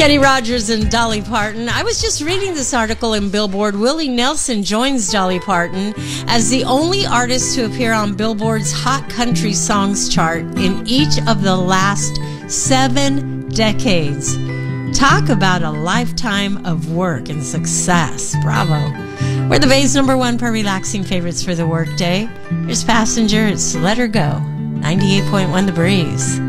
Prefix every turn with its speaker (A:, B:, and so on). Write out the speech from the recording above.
A: Kenny Rogers and Dolly Parton. I was just reading this article in Billboard. Willie Nelson joins Dolly Parton as the only artist to appear on Billboard's Hot Country Songs chart in each of the last 7 decades. Talk about a lifetime of work and success. Bravo. We're the Bay's #1 per relaxing favorites for the workday. Here's Passenger. It's Let Her Go. 98.1 The Breeze.